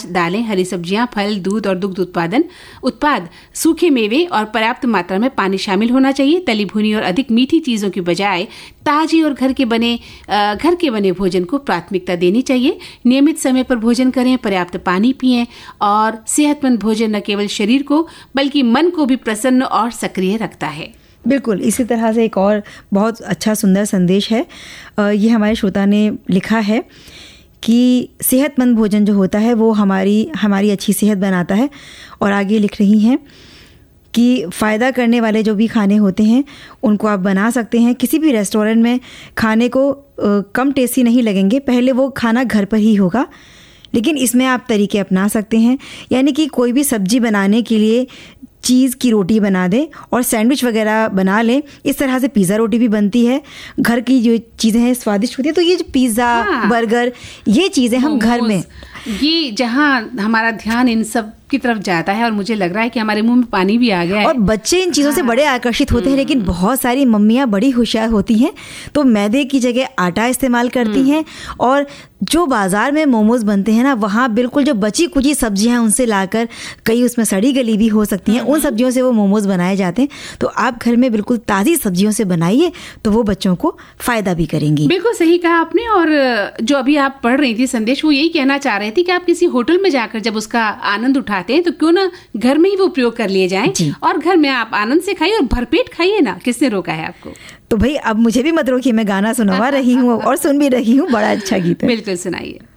दालें, हरी सब्जियां, फल, दूध और दुग्ध उत्पाद, सूखे मेवे और पर्याप्त मात्रा में पानी शामिल होना चाहिए। तली भुनी और अधिक मीठी चीजों की बजाय ताजी और घर के बने भोजन को प्राथमिकता देनी चाहिए। नियमित समय पर भोजन करें, पर्याप्त पानी पिएं और सेहतमंद भोजन न केवल शरीर को बल्कि मन को भी प्रसन्न और सक्रिय रखता है। बिल्कुल, इसी तरह से एक और बहुत अच्छा सुंदर संदेश है। ये हमारे श्रोता ने लिखा है कि सेहतमंद भोजन जो होता है वो हमारी अच्छी सेहत बनाता है। और आगे लिख रही हैं कि फ़ायदा करने वाले जो भी खाने होते हैं उनको आप बना सकते हैं। किसी भी रेस्टोरेंट में खाने को कम टेस्टी नहीं लगेंगे, पहले वो खाना घर पर ही होगा, लेकिन इसमें आप तरीके अपना सकते हैं। यानी कि कोई भी सब्जी बनाने के लिए चीज़ की रोटी बना दें और सैंडविच वगैरह बना लें। इस तरह से पिज़्ज़ा रोटी भी बनती है। घर की जो चीज़ें हैं स्वादिष्ट होती है। तो ये जो पिज़्ज़ा, बर्गर, ये चीज़ें हम घर में, ये जहाँ हमारा ध्यान इन सब की तरफ जाता है और मुझे लग रहा है कि हमारे मुंह में पानी भी आ गया है। और बच्चे इन चीज़ों से बड़े आकर्षित होते हैं, लेकिन बहुत सारी मम्मियाँ बड़ी होशियार होती हैं तो मैदे की जगह आटा इस्तेमाल करती हैं। और जो बाज़ार में मोमोज बनते हैं ना, वहाँ बिल्कुल जो बची कुची सब्जियाँ हैं उनसे लाकर, कई उसमें सड़ी गली भी हो सकती हैं, उन सब्जियों से वो मोमोज बनाए जाते हैं। तो आप घर में बिल्कुल ताज़ी सब्जियों से बनाइए तो वो बच्चों को फ़ायदा भी करेंगी। बिल्कुल सही कहा आपने। और जो अभी आप पढ़ रही थी संदेश, वो यही कहना चाह रहे थे कि आप किसी होटल में जाकर जब उसका आनंद उठाते हैं तो क्यों ना घर में ही वो प्रयोग कर लिए जाएं और घर में आप आनंद से खाइए और भरपेट खाइए ना। किसने रोका है आपको? तो भाई अब मुझे भी मत रोकिए, मैं गाना सुनवा रही हूँ और सुन भी रही हूँ। बड़ा अच्छा गीत है, बिल्कुल सुनाइए।